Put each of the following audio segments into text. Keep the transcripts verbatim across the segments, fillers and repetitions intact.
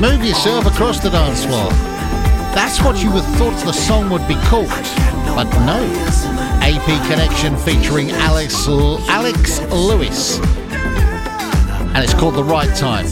Move yourself across the dance floor. That's what you would thought the song would be called, but no. A P Connection featuring Alex Alex Lewis, and it's called The Right Time.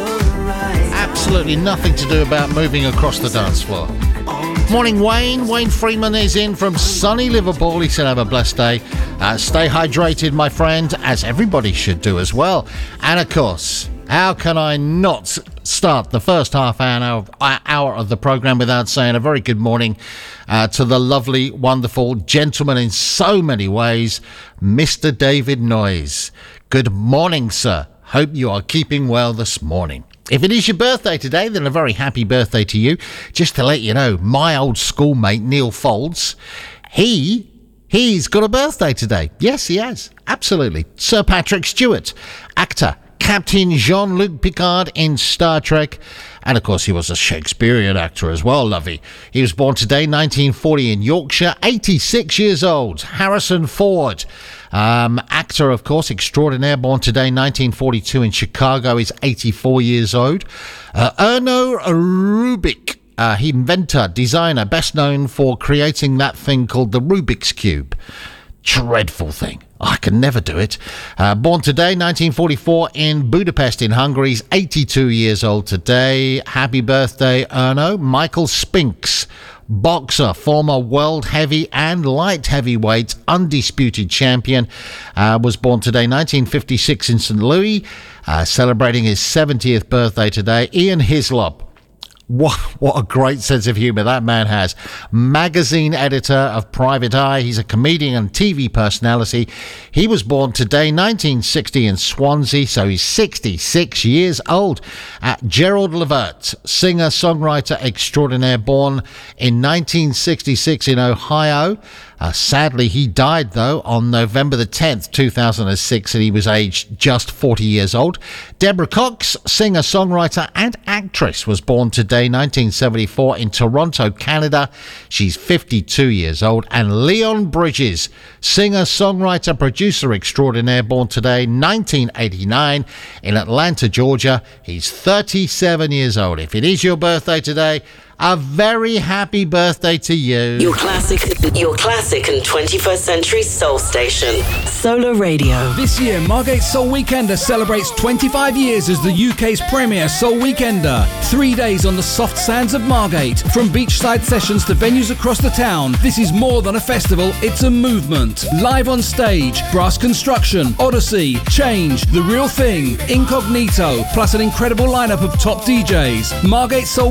Absolutely nothing to do about moving across the dance floor. Morning, Wayne. Wayne Freeman is in from sunny Liverpool. He said, have a blessed day. Uh, stay hydrated, my friend, as everybody should do as well. And of course, how can I not start the first half hour, hour of the programme without saying a very good morning uh, to the lovely, wonderful gentleman in so many ways, Mister David Noyes. Good morning, sir. Hope you are keeping well this morning. If it is your birthday today, then a very happy birthday to you. Just to let you know, my old schoolmate, Neil Folds, he... He's got a birthday today. Yes, he has. Absolutely. Sir Patrick Stewart, actor, Captain Jean-Luc Picard in Star Trek. And, of course, he was a Shakespearean actor as well, lovey. He was born today, nineteen forty, in Yorkshire, eighty-six years old. Harrison Ford, um, actor, of course, extraordinaire, born today, nineteen forty-two, in Chicago, is eighty-four years old. Uh, Erno Rubik. Uh, he inventor, designer, best known for creating that thing called the Rubik's Cube. Dreadful thing. I can never do it. Uh, born today, nineteen forty-four, in Budapest in Hungary. He's eighty-two years old today. Happy birthday, Erno. Michael Spinks, boxer, former world heavy and light heavyweight undisputed champion, uh, was born today, nineteen fifty-six, in Saint Louis, uh, celebrating his seventieth birthday today. Ian Hislop. What, what a great sense of humour that man has. Magazine editor of Private Eye. He's a comedian and T V personality. He was born today, nineteen sixty, in Swansea, so he's sixty-six years old. Uh, Gerald Levert, singer, songwriter extraordinaire, born in nineteen sixty-six in Ohio. Uh, sadly, he died, though, on November the tenth, two thousand six, and he was aged just forty years old. Deborah Cox, singer, songwriter, and actress, was born today, nineteen seventy-four, in Toronto, Canada. She's fifty-two years old. And Leon Bridges, singer, songwriter, producer extraordinaire, born today, nineteen eighty-nine, in Atlanta, Georgia. He's thirty-seven years old. If it is your birthday today, a very happy birthday to you. Your classic, your classic and twenty-first century soul station, Solar Radio. This year, Margate Soul Weekender celebrates twenty-five years as the U K's premier Soul Weekender. Three days on the soft sands of Margate. From beachside sessions to venues across the town, this is more than a festival, it's a movement. Live on stage, Brass Construction, Odyssey, Change, The Real Thing, Incognito, plus an incredible lineup of top D Js. Margate Soul